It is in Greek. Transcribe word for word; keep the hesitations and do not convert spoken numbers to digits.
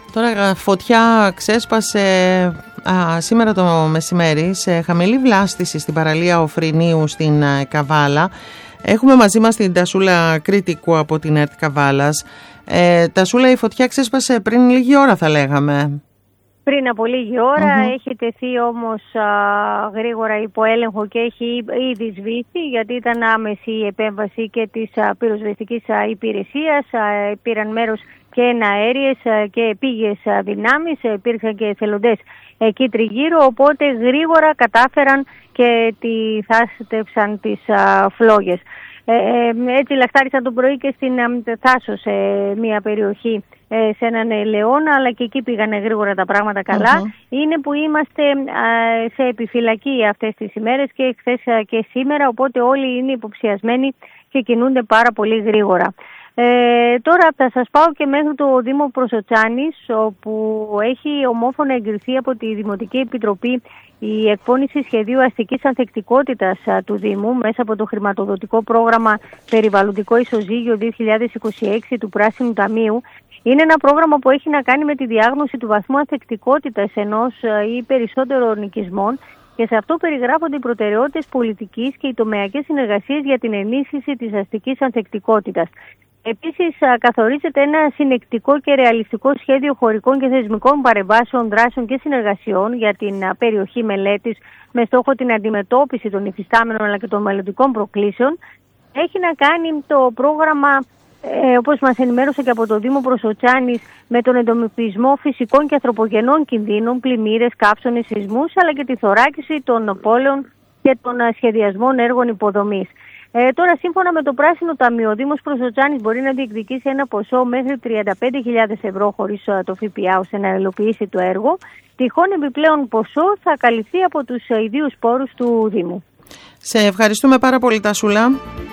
Τώρα φωτιά ξέσπασε α, σήμερα το μεσημέρι σε χαμηλή βλάστηση στην παραλία Οφρινίου στην α, Καβάλα. Έχουμε μαζί μας την Τασούλα Κρήτικου από την ΕΡΤ Καβάλας. Ε, Τασούλα, η φωτιά ξέσπασε πριν λίγη ώρα, θα λέγαμε. Πριν από λίγη ώρα, Mm-hmm. έχει τεθεί όμως α, γρήγορα υπό έλεγχο και έχει ήδη σβήσει, γιατί ήταν άμεση η επέμβαση και της α, πυροσβεστικής α, υπηρεσίας. Α, πήραν μέρος και εναέριες και επίγειες δυνάμεις, υπήρξαν και εθελοντές εκεί τριγύρω, οπότε γρήγορα κατάφεραν και τη θάστευσαν τις α, φλόγες. Ε, έτσι λαχτάρισαν το πρωί και στην Θάσο, σε μια περιοχή, ε, σε έναν ελαιόνα, αλλά και εκεί πήγανε γρήγορα τα πράγματα καλά. Uh-huh. Είναι που είμαστε ε, σε επιφυλακή αυτές τις ημέρες και χθες και σήμερα, οπότε όλοι είναι υποψιασμένοι και κινούνται πάρα πολύ γρήγορα. Ε, τώρα θα σας πάω και μέχρι το Δήμο Προσοτσάνης, όπου έχει ομόφωνα εγκριθεί από τη Δημοτική Επιτροπή η εκπόνηση σχεδίου αστικής ανθεκτικότητας α, του Δήμου μέσα από το χρηματοδοτικό πρόγραμμα Περιβαλλοντικό Ισοζύγιο δύο χιλιάδες είκοσι έξι του Πράσινου Ταμείου. Είναι ένα πρόγραμμα που έχει να κάνει με τη διάγνωση του βαθμού ανθεκτικότητας ενός α, ή περισσότερων οικισμών, και σε αυτό περιγράφονται οι προτεραιότητες πολιτικής και οι τομεακές συνεργασίες για την ενίσχυση της αστικής ανθεκτικότητας. Επίσης, καθορίζεται ένα συνεκτικό και ρεαλιστικό σχέδιο χωρικών και θεσμικών παρεμβάσεων, δράσεων και συνεργασιών για την περιοχή μελέτης, με στόχο την αντιμετώπιση των υφιστάμενων αλλά και των μελλοντικών προκλήσεων. Έχει να κάνει το πρόγραμμα, ε, όπως μας ενημέρωσε και από το Δήμο Προσοτσάνης, με τον εντοπισμό φυσικών και ανθρωπογενών κινδύνων, πλημμύρες, καύσονες, σεισμούς, αλλά και τη θωράκιση των πόλεων και των σχεδιασμών έργων υποδομής. Ε, τώρα, σύμφωνα με το Πράσινο Ταμείο, ο Δήμος Προσοτσάνης μπορεί να διεκδικήσει ένα ποσό μέχρι τριάντα πέντε χιλιάδες ευρώ χωρίς το ΦΠΑ, ώστε να υλοποιήσει το έργο. Τυχόν επιπλέον ποσό θα καλυφθεί από τους ιδίους πόρους του Δήμου. Σε ευχαριστούμε πάρα πολύ, Τασούλα.